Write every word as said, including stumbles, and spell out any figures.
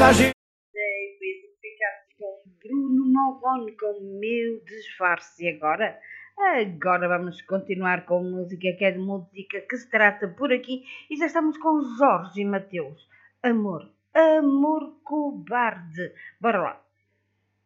David, ficaste com Bruno Marrone com Meu Disfarce. E agora? Agora vamos continuar com música, que é de música que se trata por aqui. E já estamos com Jorge e Mateus. Amor, amor cobarde. Bora lá.